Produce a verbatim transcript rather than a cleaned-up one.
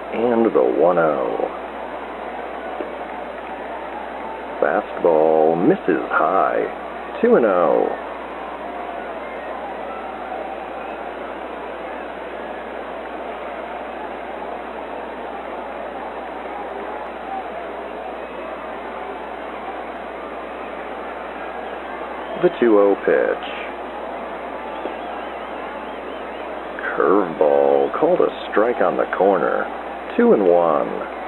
And the one oh. Fastball misses high. two and oh. The two oh pitch. Curveball called a strike on the corner. two and one.